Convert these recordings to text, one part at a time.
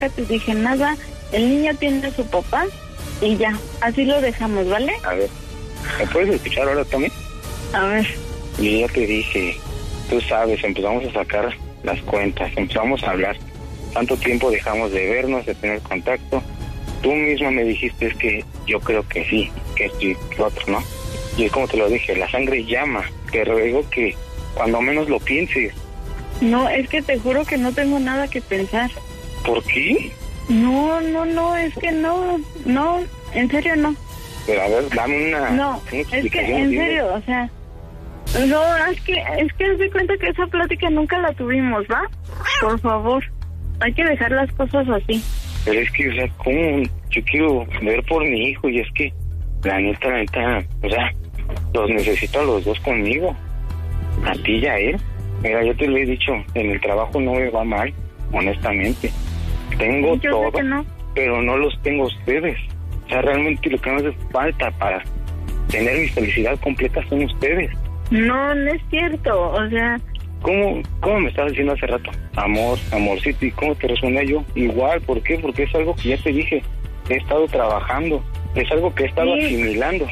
te dije nada, el niño tiene a su papá y ya, así lo dejamos, ¿vale? A ver, ¿me puedes escuchar ahora también? A ver. Y ya te dije, tú sabes, empezamos a sacar las cuentas, empezamos a hablar. Tanto tiempo dejamos de vernos, de tener contacto. Tú misma me dijiste es que yo creo que sí, que esto y lo otro, ¿no? Y es como te lo dije, la sangre llama. Te ruego que cuando menos lo pienses. No, es que te juro que no tengo nada que pensar. ¿Por qué? No, es que no, en serio no. Pero a ver, dame una... No, es que en serio, o sea... No, es que haz de cuenta que esa plática nunca la tuvimos, ¿va? Por favor, hay que dejar las cosas así. Pero es que, o sea, ¿cómo? Yo quiero ver por mi hijo y es que, la neta, o sea, los necesito a los dos conmigo. A ti y a él. Mira, yo te lo he dicho, en el trabajo no me va mal, honestamente. Tengo yo todo, sé que no, pero no los tengo ustedes. O sea, realmente lo que me hace falta para tener mi felicidad completa son ustedes. No es cierto, o sea... ¿Cómo me estabas diciendo hace rato? Amor, amorcito, ¿y cómo te respondía yo? Igual, ¿por qué? Porque es algo que ya te dije, he estado trabajando, es algo que he estado asimilando,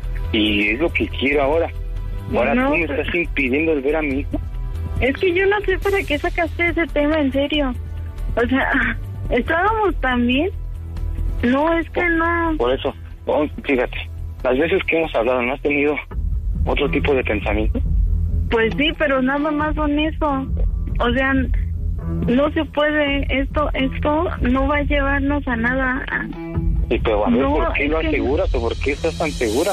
y es lo que quiero ahora. Ahora no, tú me estás impidiendo el ver a mi hijo. Es que yo no sé para qué sacaste ese tema, en serio. O sea, estábamos tan bien. No, es que no. Por eso, fíjate, las veces que hemos hablado, ¿no has tenido otro tipo de pensamiento? Pues sí, pero nada más son eso. O sea, no se puede. Esto no va a llevarnos a nada. Y pero a ver, ¿por qué lo aseguras o por qué estás tan segura?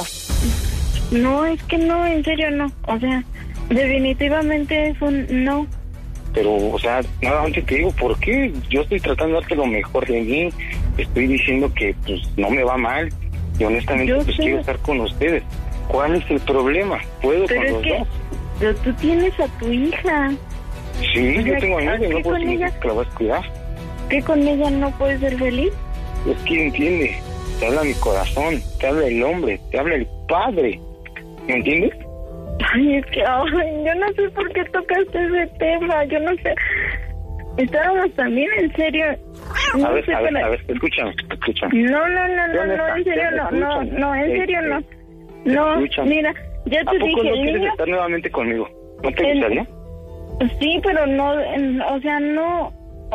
No, es que no, en serio no. O sea, definitivamente es un no. Pero, o sea, nada, antes te digo, ¿por qué? Yo estoy tratando de darte lo mejor de mí. Estoy diciendo que, pues, no me va mal. Y honestamente, pues, quiero estar con ustedes. ¿Cuál es el problema? ¿Puedo con los dos? Pero tú tienes a tu hija. Sí, o sea, yo tengo a mi hija, no puedo decir que la vas a cuidar. ¿Qué con ella no puedes ser feliz? Es que entiende, te habla mi corazón, te habla el hombre, te habla el padre. ¿Me entiendes? Ay, es que yo no sé por qué tocaste ese tema, yo no sé. Estábamos también en serio. No a ver, escúchame. No, en serio no, en serio no. No, mira, ya te dije, ¿no quieres estar nuevamente conmigo? ¿No te gustaría? Sí, pero no, o sea, no.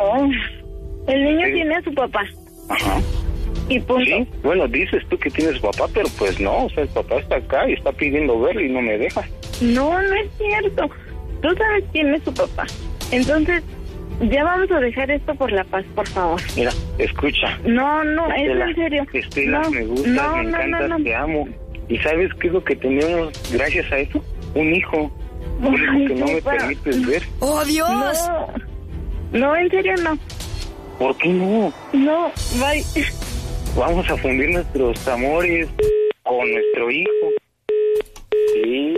El niño tiene a su papá. Ajá. Y punto. Sí, bueno, dices tú que tienes papá, pero pues no, o sea, el papá está acá y está pidiendo verlo y no me deja. No es cierto. Tú sabes quién es su papá. Entonces, ya vamos a dejar esto por la paz, por favor. Mira, escucha. No, es en serio. Estela, me gusta, me encanta, te amo. ¿Y sabes qué es lo que tenemos gracias a eso? Un hijo. Un hijo que no me permites ver. ¡Oh, Dios! No, en serio no. ¿Por qué no? No, bye. Vamos a fundir nuestros amores con nuestro hijo. Sí.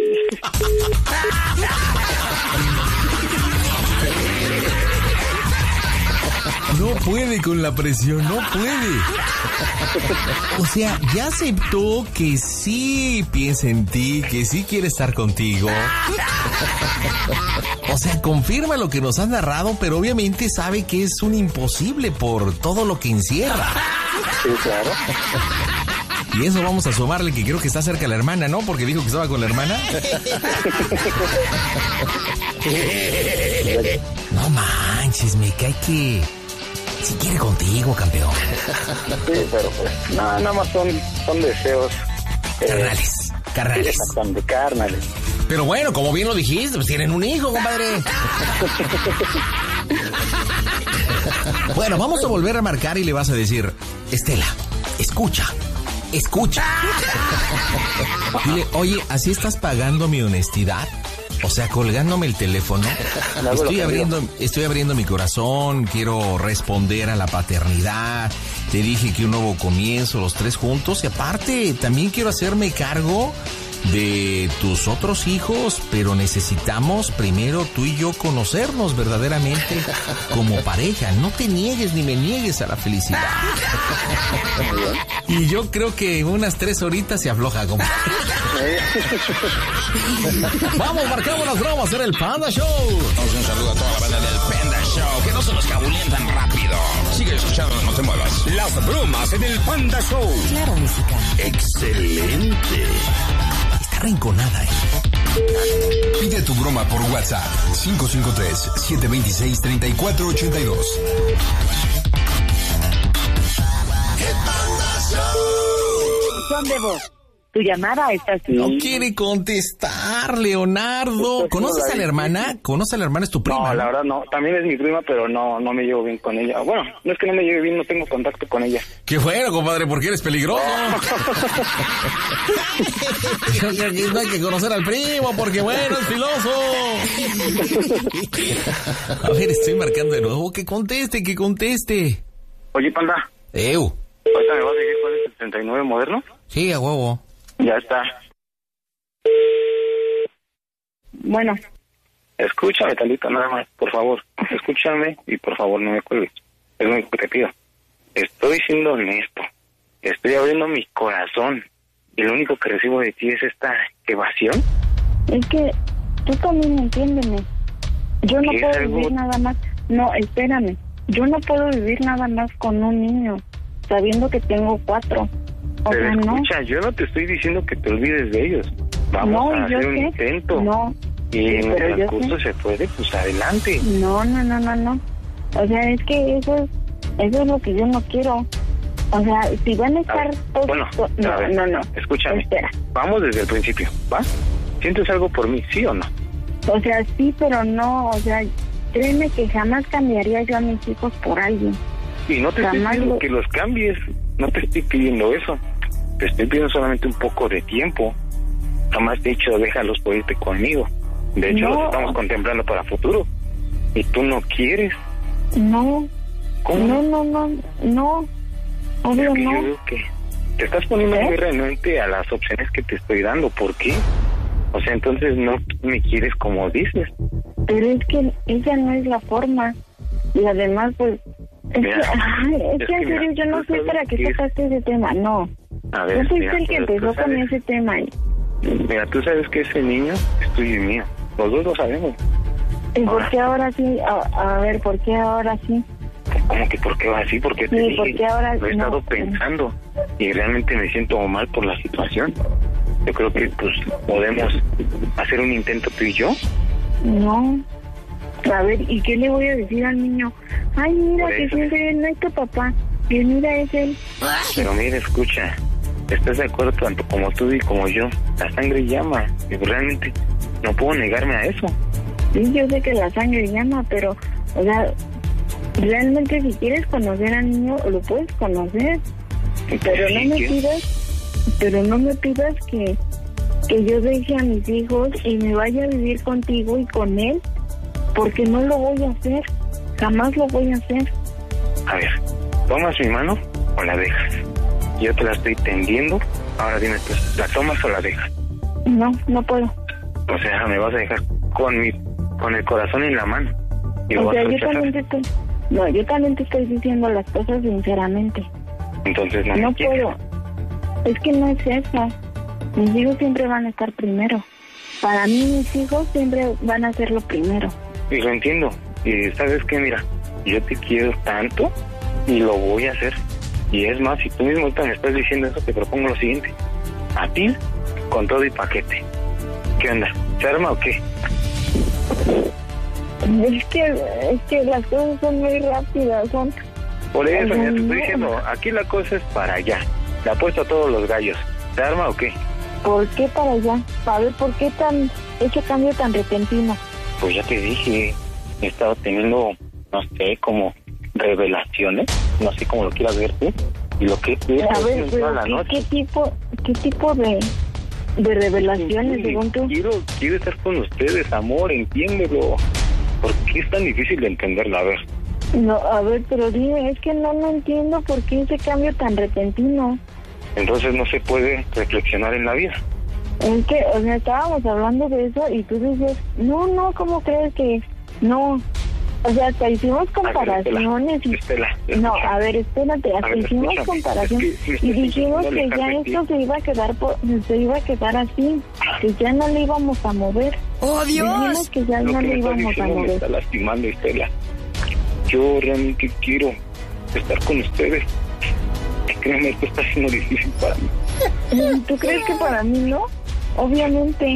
No puede con la presión, no puede. O sea, ya aceptó que sí piensa en ti, que sí quiere estar contigo. O sea, confirma lo que nos has narrado, pero obviamente sabe que es un imposible por todo lo que encierra. Sí, claro. Y eso vamos a sumarle que creo que está cerca de la hermana, ¿no? Porque dijo que estaba con la hermana. No manches, me cae que si quiere contigo, campeón. Sí, pero pues nada más son deseos. Carnales. Exactamente, carnales. Pero bueno, como bien lo dijiste, pues tienen un hijo, compadre. Bueno, vamos a volver a marcar y le vas a decir, Estela, escucha. Dile, oye, ¿así estás pagando mi honestidad? O sea, colgándome el teléfono. Estoy abriendo mi corazón, quiero responder a la paternidad. Te dije que un nuevo comienzo, los tres juntos. Y aparte, también quiero hacerme cargo de tus otros hijos, pero necesitamos primero tú y yo conocernos verdaderamente como pareja. No te niegues ni me niegues a la felicidad. Y yo creo que en unas 3 horitas se afloja, compadre. Vamos, marcamos las bromas en el Panda Show. Un saludo a toda la banda del Panda Show, que no se nos cabulen tan rápido. oído. Sigue escuchando, no te muevas. Las bromas en el Panda Show. Claro, música. Excelente. Está rinconada, Pide tu broma por WhatsApp. 553-726-3482. ¿Dónde vos? Tu llamada está así. No quiere contestar, Leonardo. ¿Conoces a la hermana? ¿Conoces a la hermana? ¿Es tu prima? No, la verdad no. También es mi prima, pero no me llevo bien con ella. Bueno, no es que no me lleve bien, no tengo contacto con ella. Qué bueno, compadre, porque eres peligroso. No hay que conocer al primo, porque bueno, es filoso. A ver, estoy marcando de nuevo. Que conteste, que conteste. Oye, Panda. Ahorita me vas a decir cuál es el 39 moderno. Sí, a huevo. Ya está. Bueno. Escúchame, Talita, nada más, por favor. Escúchame y por favor no me cuelgues. Es lo único que te pido. Estoy siendo honesto. Estoy abriendo mi corazón. Y lo único que recibo de ti es esta evasión. Es que tú también entiéndeme. Yo no puedo vivir nada más. No, espérame. Yo no puedo vivir nada más con un niño, sabiendo que tengo 4. Pero escucha, yo no te estoy diciendo que te olvides de ellos. Vamos a hacer un intento. No. Y en el transcurso se puede, pues adelante. No. O sea, es que eso es lo que yo no quiero. O sea, si van a estar todos... Bueno, no. Escúchame. Espera. Vamos desde el principio, ¿va? ¿Sientes algo por mí, sí o no? O sea, sí, pero no. O sea, créeme que jamás cambiaría yo a mis hijos por alguien. Y no te estoy pidiendo que los cambies. No te estoy pidiendo eso. Te estoy pidiendo solamente un poco de tiempo. Jamás te he dicho, déjalos por irte conmigo. De hecho, los estamos contemplando para futuro. ¿Y tú no quieres? No. ¿Cómo? No. Obvio no. Yo digo que te estás poniendo muy renuente a las opciones que te estoy dando. ¿Por qué? O sea, entonces no me quieres como dices. Pero es que esa no es la forma. Y además, pues... Es que en serio, yo no sé para qué sacaste ese tema. No. A ver, yo soy el que empezó con ese tema. Mira, tú sabes que ese niño es tuyo y mío. Los dos lo sabemos. ¿Y por qué ahora sí? A ver, ¿por qué ahora sí? ¿Cómo que por qué va así? Porque te dije, porque ahora lo he estado pensando y realmente me siento mal por la situación. Yo creo que pues podemos hacer un intento tú y yo. No. A ver, ¿y qué le voy a decir al niño? Ay, mira, que siempre no es tu papá. Y mira, es él. Pero mira, escucha. ¿Estás de acuerdo tanto como tú y como yo? La sangre llama. Y realmente no puedo negarme a eso. Sí, yo sé que la sangre llama, pero, o sea, realmente si quieres conocer al niño, lo puedes conocer. Pero no me pidas que yo deje a mis hijos y me vaya a vivir contigo y con él, porque no lo voy a hacer. Jamás lo voy a hacer. A ver, ¿tomas mi mano o la dejas? Yo te la estoy tendiendo. Ahora dime tú, ¿la tomas o la dejas? No puedo. O sea, me vas a dejar con el corazón en la mano. O sea, yo también te estoy diciendo las cosas sinceramente. Entonces no puedo. Es que no es eso. Mis hijos siempre van a estar primero. Para mí mis hijos siempre van a ser lo primero. Y lo entiendo. Y sabes qué, mira, yo te quiero tanto y lo voy a hacer. Y es más, si tú mismo ahorita me estás diciendo eso, te propongo lo siguiente. A ti, con todo y paquete. ¿Qué onda? ¿Se arma o qué? Es que las cosas son muy rápidas, Por eso, ya te estoy diciendo, aquí la cosa es para allá. Le apuesto a todos los gallos. ¿Se arma o qué? ¿Por qué para allá? A ver, ¿por qué ese cambio tan repentino? Pues ya te dije, he estado teniendo, no sé, como revelaciones, no sé cómo lo quieras ver tú, y lo que tú a ver, pero ¿qué tipo de revelaciones, según tú? Quiero estar con ustedes, amor, entiéndelo. ¿Por qué es tan difícil de entenderlo? A ver. No, a ver, pero dime, es que no entiendo por qué ese cambio tan repentino. Entonces no se puede reflexionar en la vida. Es que, o sea, estábamos hablando de eso y tú dices, no, ¿cómo crees que no? O sea, hasta hicimos comparaciones. Estela, no, a ver, espérate, hasta hicimos comparaciones y dijimos que ya esto se iba a quedar así, que ya no le íbamos a mover. ¡Oh, Dios! Dijimos que ya no le íbamos a mover. Me está lastimando, Estela. yo realmente quiero estar con ustedes. Créeme, esto está siendo difícil para mí. ¿Tú crees que para mí no? Obviamente.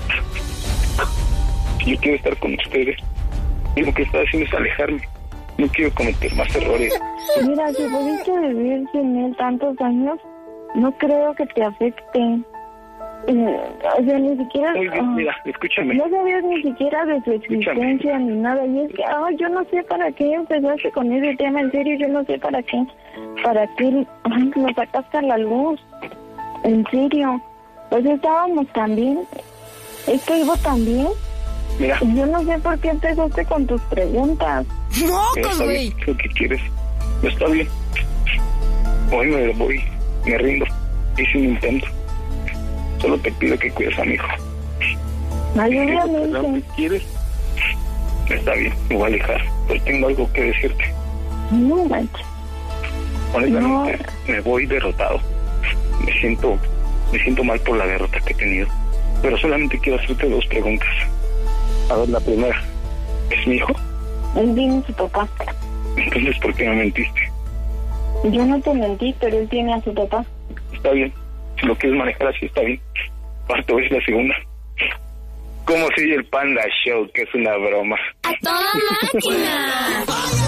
Yo quiero estar con ustedes. Y lo que está haciendo es alejarme. No quiero cometer más errores. Mira, si pudiste vivir sin él tantos años, no creo que te afecte. O sea, ni siquiera... Muy bien, mira, escúchame. No sabías ni siquiera de su existencia ni nada. Y es que, yo no sé para qué empezaste con ese tema. En serio, yo no sé para qué lo sacaste a la luz. En serio. Pues estábamos también. Esto iba también. Mira. Yo no sé por qué empezaste con tus preguntas. ¡Mocos, güey! Lo que quieres. No está bien. Hoy me rindo. Hice un intento. Solo te pido que cuides a mi hijo. Ay, obviamente. ¿Lo que quieres? Está bien, me voy a alejar. Pero tengo algo que decirte. No manches. Honestamente, me voy derrotado. Me siento mal por la derrota que he tenido. Pero solamente quiero hacerte 2 preguntas. A ver, la primera. ¿Es mi hijo? Él tiene a su papá. Entonces, ¿por qué me mentiste? Yo no te mentí, pero él tiene a su papá. Está bien. Si lo quieres manejar así, está bien. Ahora te voy a decir la segunda. ¿Cómo sigue el Panda Show? Que es una broma. ¡A toda máquina!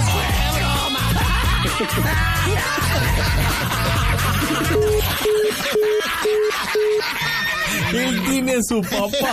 Él tiene a su papá.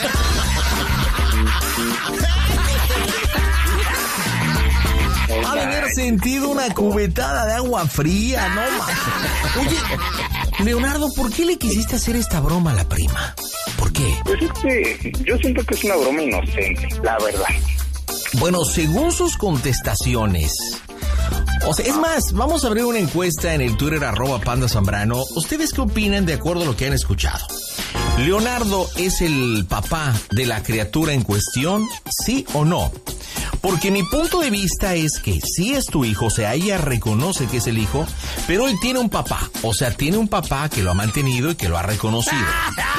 Ha de haber sentido una cubetada de agua fría, no más. Oye, Leonardo, ¿por qué le quisiste hacer esta broma a la prima? ¿Por qué? Pues es que yo siento que es una broma inocente, la verdad. Bueno, según sus contestaciones... O sea, es más, vamos a abrir una encuesta en el Twitter @PandaZambrano. ¿Ustedes qué opinan de acuerdo a lo que han escuchado? ¿Leonardo es el papá de la criatura en cuestión? ¿Sí o no? Porque mi punto de vista es que sí es tu hijo, o sea, ella reconoce que es el hijo, pero él tiene un papá, o sea, tiene un papá que lo ha mantenido y que lo ha reconocido.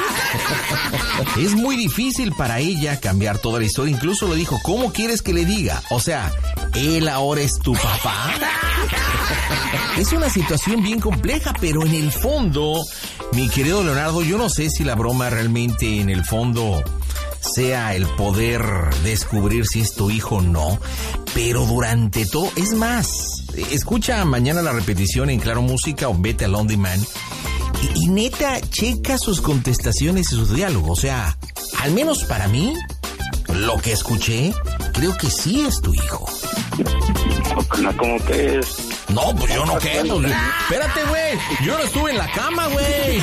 Es muy difícil para ella cambiar toda la historia, incluso le dijo, ¿cómo quieres que le diga? O sea, ¿él ahora es tu papá? Es una situación bien compleja, pero en el fondo, mi querido Leonardo, yo no sé si la broma realmente en el fondo sea el poder descubrir si es tu hijo o no, pero durante todo, es más, escucha mañana la repetición en Claro Música o vete al On Demand y neta, checa sus contestaciones y sus diálogos, o sea, al menos para mí, lo que escuché, creo que sí es tu hijo. ¿Cómo que es? No, pues yo no qué, pues, espérate, güey, yo no estuve en la cama, güey.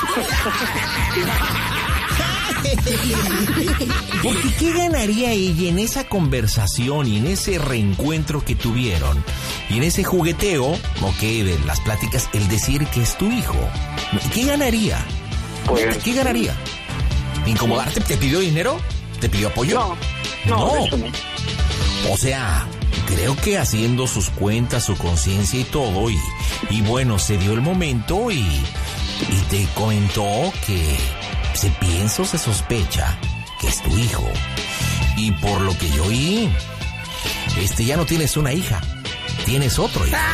Porque ¿qué ganaría ella en esa conversación y en ese reencuentro que tuvieron? Y en ese jugueteo, de las pláticas, el decir que es tu hijo. ¿Qué ganaría? Pues, ¿Qué ganaría? ¿Incomodarte? ¿Te pidió dinero? ¿Te pidió apoyo? No. De hecho no. O sea, creo que haciendo sus cuentas, su conciencia y todo, y bueno, se dio el momento y te comentó que se piensa o se sospecha que es tu hijo. Y por lo que yo oí, ya no tienes una hija, tienes otro hijo.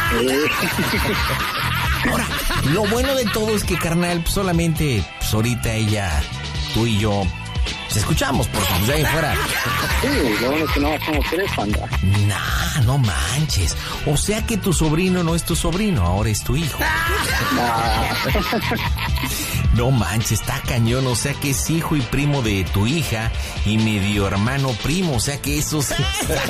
Ahora, lo bueno de todo es que, carnal, solamente ahorita ella, tú y yo, te escuchamos, porque de ahí fuera. Sí, lo bueno es que no somos 3, Panda. Nah, no manches. O sea que tu sobrino no es tu sobrino, ahora es tu hijo. No manches, está cañón, o sea que es hijo y primo de tu hija y medio hermano primo, o sea que eso sí.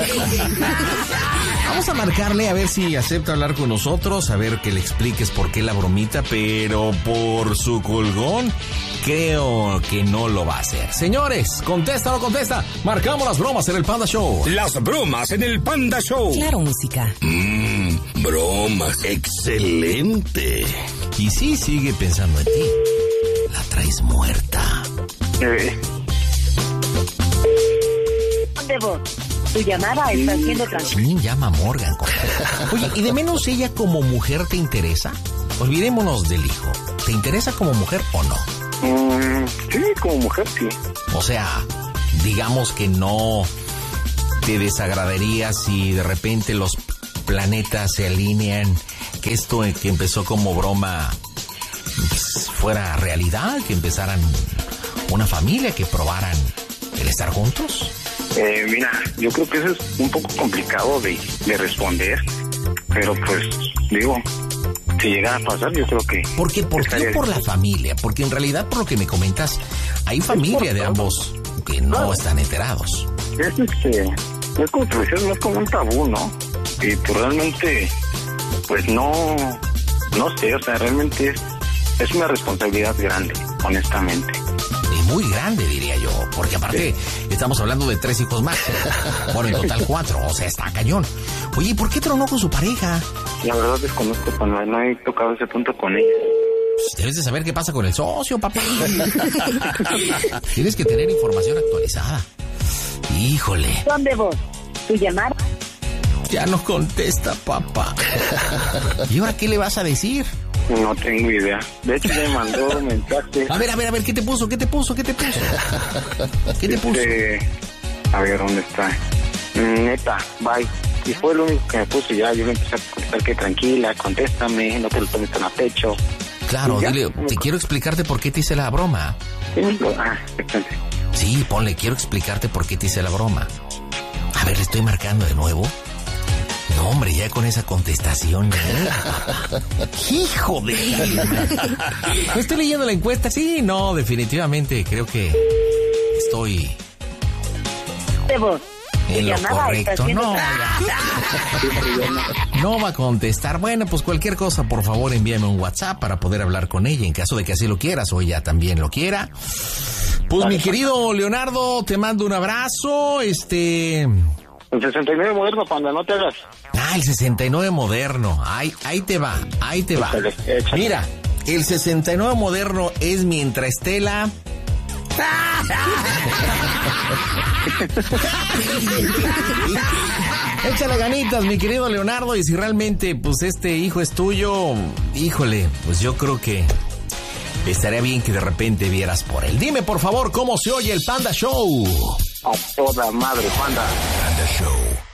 Vamos a marcarle a ver si acepta hablar con nosotros, a ver que le expliques por qué la bromita, pero por su colgón creo que no lo va a hacer. Señores, ¿contesta o no contesta? Marcamos las bromas en el Panda Show. Las bromas en el Panda Show. Claro Música. Bromas. Excelente. Y sí, sigue pensando en ti. La traes muerta. De voz. Tu llamada está siendo transmitida. ¿Quién llama a Morgan? Oye, ¿y de menos ella como mujer te interesa? Olvidémonos del hijo. ¿Te interesa como mujer o no? Sí, como mujer, sí. O sea, digamos que no ¿Te desagradaría si de repente los planetas se alinean? Que esto que empezó como broma pues, fuera realidad, que empezaran una familia, que probaran el estar juntos. Mira, yo creo que eso es un poco complicado de responder, pero pues digo, si llegara a pasar, yo creo que... ¿Por qué por la familia? Porque en realidad, por lo que me comentas, hay familia de ambos que no están enterados. Es como tú dices, no es como un tabú, ¿no? Y pues realmente, pues no sé, o sea, realmente es una responsabilidad grande, honestamente. Y muy grande, diría yo, porque aparte estamos hablando de 3 hijos más. Bueno, en total 4, o sea, está cañón. Oye, ¿por qué tronó con su pareja? La verdad desconozco, cuando no he tocado ese punto con ella. Pues debes de saber qué pasa con el socio, papá. Tienes que tener información actualizada. Híjole. ¿Dónde vos? Tu llamada. Ya no contesta, papá. ¿Y ahora qué le vas a decir? No tengo idea. De hecho, me mandó un mensaje. A ver, ¿qué te puso? ¿Qué te puso? A ver, ¿dónde está? Neta, bye. Y fue lo único que me puso ya. Yo le empecé a contestar que tranquila, contéstame, no te lo tomes tan a pecho. Claro, dile, te quiero explicarte por qué te hice la broma. Exactamente. Sí, ponle, quiero explicarte por qué te hice la broma. A ver, le estoy marcando de nuevo. No, hombre, ya con esa contestación. ¡Hijo de! ¿No estoy leyendo la encuesta? Sí, no, definitivamente creo que estoy en lo correcto. No va a contestar. Bueno, pues cualquier cosa, por favor, envíame un WhatsApp para poder hablar con ella en caso de que así lo quieras o ella también lo quiera. Pues mi querido Leonardo, te mando un abrazo. El 69 moderno, Panda, no te hagas. El 69 moderno. Ahí te va. Échale. Mira, el 69 moderno es mientras Estela... Échale ganitas, mi querido Leonardo, y si realmente pues este hijo es tuyo, híjole, pues yo creo que estaría bien que de repente vieras por él. Dime por favor cómo se oye el Panda Show. A toda madre, Panda. Panda Show.